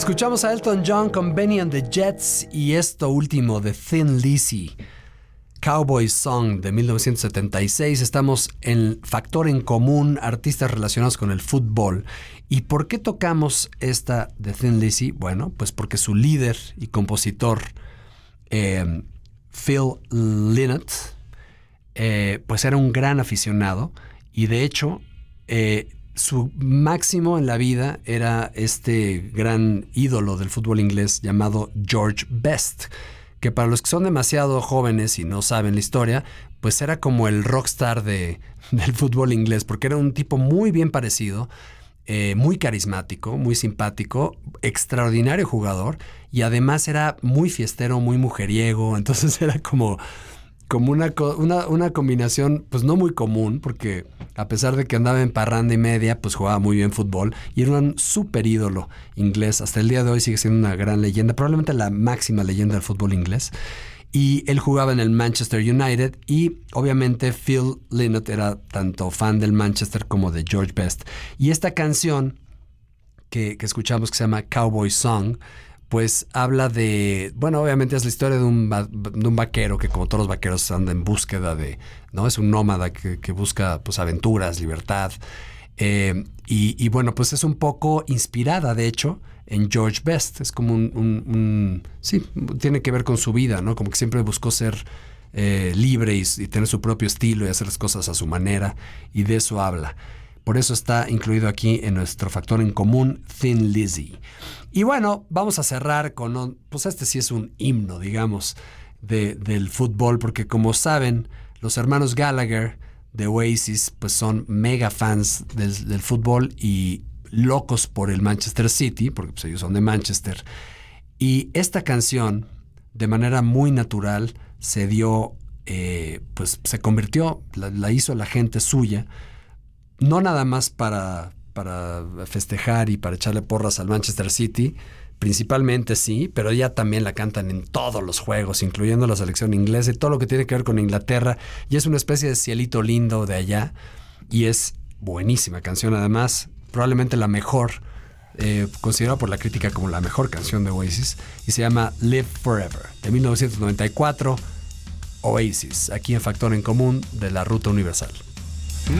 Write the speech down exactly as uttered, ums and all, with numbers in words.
Escuchamos a Elton John con Benny and the Jets y esto último de Thin Lizzy, Cowboy Song de mil novecientos setenta y seis. Estamos en Factor en Común, artistas relacionados con el fútbol. ¿Y por qué tocamos esta de Thin Lizzy? Bueno, pues porque su líder y compositor, eh, Phil Lynott, eh, pues era un gran aficionado y de hecho eh, su máximo en la vida era este gran ídolo del fútbol inglés llamado George Best, que para los que son demasiado jóvenes y no saben la historia, pues era como el rockstar de, del fútbol inglés, porque era un tipo muy bien parecido, eh, muy carismático, muy simpático, extraordinario jugador, y además era muy fiestero, muy mujeriego. Entonces era como, como una, una, una combinación pues no muy común, porque a pesar de que andaba en parranda y media, pues jugaba muy bien fútbol y era un súper ídolo inglés. Hasta el día de hoy sigue siendo una gran leyenda, probablemente la máxima leyenda del fútbol inglés. Y él jugaba en el Manchester United y obviamente Phil Lynott era tanto fan del Manchester como de George Best. Y esta canción que, que escuchamos, que se llama Cowboy Song, pues habla de, bueno, obviamente es la historia de un, de un vaquero que, como todos los vaqueros, anda en búsqueda de, ¿no? Es un nómada que, que busca pues aventuras, libertad. Eh, y, y bueno, pues es un poco inspirada, de hecho, en George Best. Es como un, un, un sí, tiene que ver con su vida, ¿no? Como que siempre buscó ser eh, libre y, y tener su propio estilo y hacer las cosas a su manera, y de eso habla. Por eso está incluido aquí en nuestro factor en común, Thin Lizzy. Y bueno, vamos a cerrar con, pues este sí es un himno, digamos, de, del fútbol, porque como saben, los hermanos Gallagher de Oasis pues son mega fans del, del fútbol y locos por el Manchester City, porque pues ellos son de Manchester. Y esta canción, de manera muy natural, se dio, eh, pues se convirtió, la, la hizo la gente suya, no nada más para, para festejar y para echarle porras al Manchester City, principalmente sí, pero ya también la cantan en todos los juegos, incluyendo la selección inglesa y todo lo que tiene que ver con Inglaterra, y es una especie de cielito lindo de allá, y es buenísima canción, además, probablemente la mejor, eh, considerada por la crítica como la mejor canción de Oasis, y se llama Live Forever, de mil novecientos noventa y cuatro, Oasis, aquí en Factor en Común de la Ruta Universal.